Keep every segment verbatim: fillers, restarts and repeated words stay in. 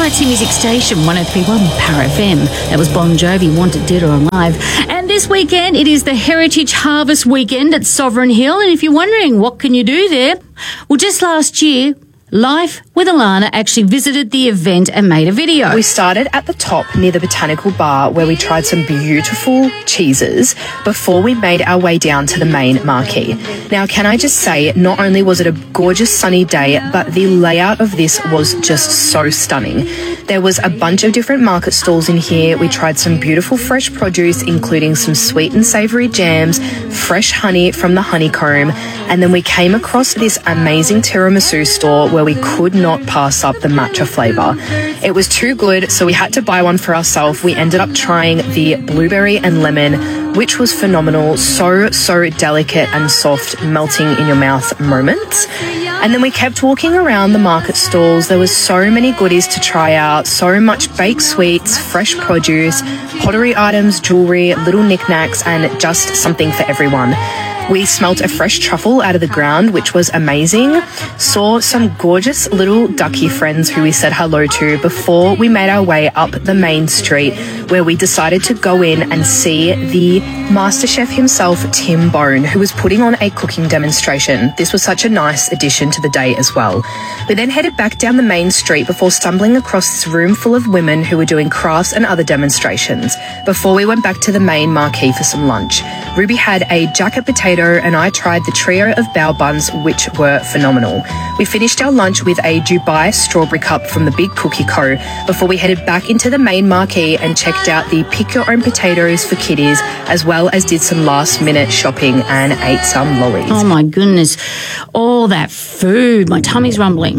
Variety Music Station, one oh three point one Power F M. That was Bon Jovi, Wanted Dead or Alive. And this weekend, it is the Heritage Harvest Weekend at Sovereign Hill. And if you're wondering, what can you do there? Well, just last year, Life with Alana actually visited the event and made a video. We started at the top near the Botanical Bar where we tried some beautiful cheeses before we made our way down to the main marquee. Now, can I just say, not only was it a gorgeous sunny day, but the layout of this was just so stunning. There was a bunch of different market stalls in here. We tried some beautiful fresh produce, including some sweet and savoury jams, fresh honey from the honeycomb, and then we came across this amazing tiramisu store where we could not pass up the matcha flavour. It was too good, so we had to buy one for ourselves. We ended up trying the blueberry and lemon, which was phenomenal. So, so delicate and soft, melting in your mouth moments. And then we kept walking around the market stalls. There was so many goodies to try out, so much baked sweets, fresh produce, pottery items, jewellery, little knickknacks, and just something for everyone. We smelt a fresh truffle out of the ground, which was amazing. Saw some gorgeous little ducky friends who we said hello to before we made our way up the main street, where we decided to go in and see the master chef himself, Tim Bone, who was putting on a cooking demonstration. This was such a nice addition to the day as well. We then headed back down the main street before stumbling across this room full of women who were doing crafts and other demonstrations before we went back to the main marquee for some lunch. Ruby had a jacket potato and I tried the trio of bao buns, which were phenomenal. We finished our lunch with a Dubai strawberry cup from the Big Cookie Co. before we headed back into the main marquee and checked out the pick your own potatoes for kiddies, as well as did some last minute shopping and ate some lollies. Oh my goodness. All that food. My tummy's rumbling.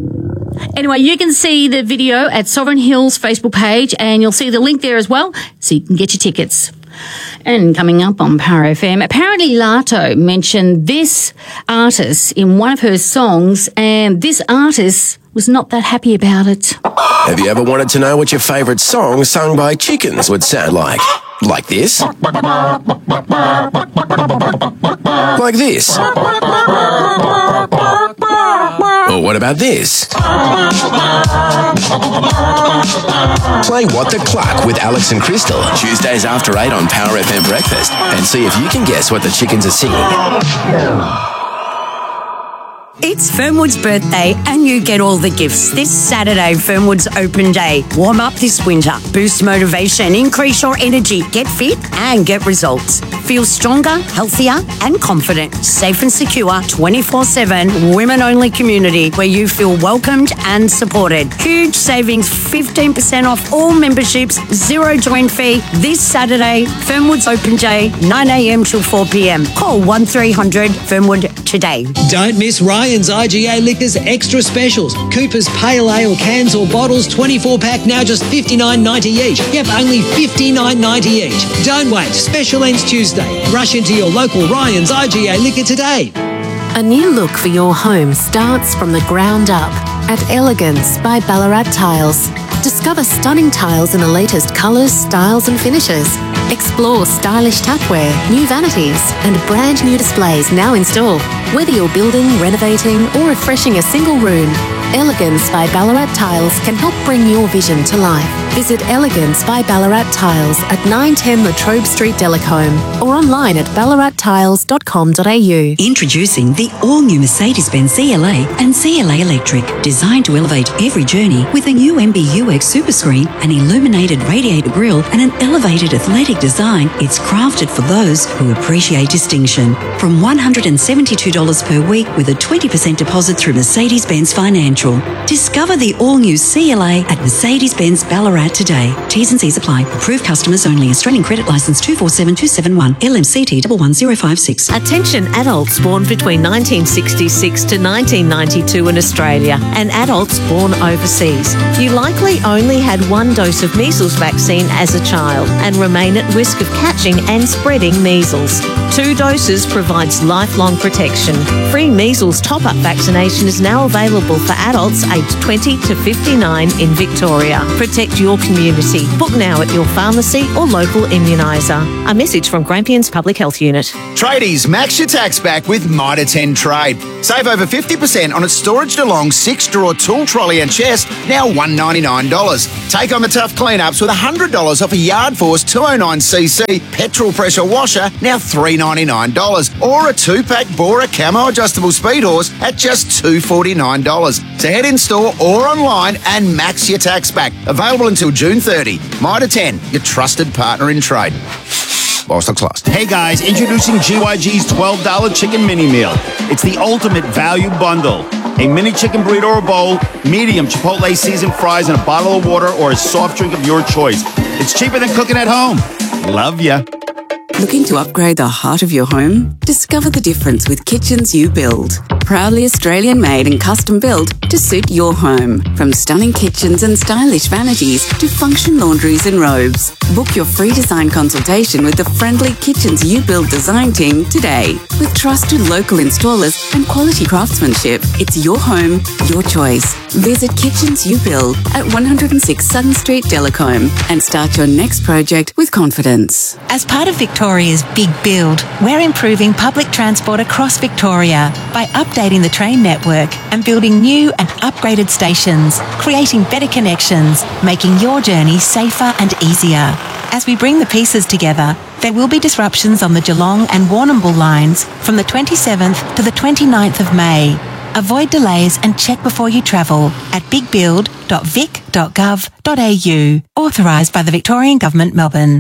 Anyway, you can see the video at Sovereign Hill's Facebook page and you'll see the link there as well, so you can get your tickets. And coming up on Power F M, apparently Lato mentioned this artist in one of her songs, and this artist was not that happy about it. Have you ever wanted to know what your favourite song sung by chickens would sound like? Like this? Like this? Or what about this? Play What the Cluck with Alex and Crystal, Tuesdays after eight on Power F M Breakfast, and see if you can guess what the chickens are singing. It's Fernwood's birthday and you get all the gifts this Saturday, Fernwood's Open Day. Warm up this winter, boost motivation, increase your energy, get fit and get results. Feel stronger, healthier and confident. Safe and secure, twenty-four seven, women-only community where you feel welcomed and supported. Huge savings, fifteen percent off all memberships, zero join fee this Saturday, Fernwood's Open Day, nine a m till four p m. Call one three hundred Fernwood today. Don't miss Ryan's I G A Liquors Extra Specials. Cooper's Pale Ale cans or bottles, twenty-four pack, now just fifty-nine ninety each. Yep, only fifty-nine ninety each. Don't wait, special ends Tuesday. Rush into your local Ryan's I G A Liquor today. A new look for your home starts from the ground up at Elegance by Ballarat Tiles. Discover stunning tiles in the latest colours, styles and finishes. Explore stylish tapware, new vanities and brand new displays now in store. Whether you're building, renovating or refreshing a single room, Elegance by Ballarat Tiles can help bring your vision to life. Visit Elegance by Ballarat Tiles at nine ten Latrobe Street, Delacombe, or online at ballarat tiles dot com dot a u. Introducing the all-new Mercedes-Benz C L A and C L A Electric, designed to elevate every journey with a new M B U X Superscreen, an illuminated radiator grille and an elevated athletic design. It's crafted for those who appreciate distinction. From one hundred seventy-two dollars per week with a twenty percent deposit through Mercedes-Benz Financial. Discover the all-new C L A at Mercedes-Benz Ballarat today. T's and C's apply. Approved customers only. Australian credit licence two four seven two seven one. L M C T one one zero five six. Attention adults born between nineteen sixty-six to nineteen ninety-two in Australia and adults born overseas. You likely only had one dose of measles vaccine as a child and remain at risk of catching and spreading measles. Two doses provides lifelong protection. Free measles top-up vaccination is now available for adults aged twenty to fifty-nine in Victoria. Protect your community. Book now at your pharmacy or local immuniser. A message from Grampians Public Health Unit. Tradies, max your tax back with Mitre ten Trade. Save over fifty percent on its Storage DeLong six-drawer tool trolley and chest, now one hundred ninety-nine dollars. Take on the tough clean-ups with one hundred dollars off a Yard Force two oh nine c c petrol pressure washer, now three hundred ninety-nine dollars. Or a two-pack Bora Camo adjustable speed horse at just two hundred forty-nine dollars. So head in store or online and max your tax back. Available until June thirtieth. Mitre ten, your trusted partner in trade. While stocks last. Hey guys, introducing G Y G's twelve dollar chicken mini meal. It's the ultimate value bundle. A mini chicken burrito or bowl, medium Chipotle seasoned fries, and a bottle of water or a soft drink of your choice. It's cheaper than cooking at home. Love ya. Looking to upgrade the heart of your home? Discover the difference with Kitchens You Build. Proudly Australian made and custom built to suit your home. From stunning kitchens and stylish vanities to function laundries and robes. Book your free design consultation with the friendly Kitchens You Build design team today. With trusted local installers and quality craftsmanship, it's your home, your choice. Visit Kitchens You Build at one oh six Sutton Street, Delacombe, and start your next project with confidence. As part of Victoria's Big Build, we're improving public transport across Victoria by updating the train network and building new and upgraded stations, creating better connections, making your journey safer and easier. As we bring the pieces together, there will be disruptions on the Geelong and Warrnambool lines from the twenty-seventh to the twenty-ninth of May. Avoid delays and check before you travel at big build dot vic dot gov dot a u. Authorised by the Victorian Government, Melbourne.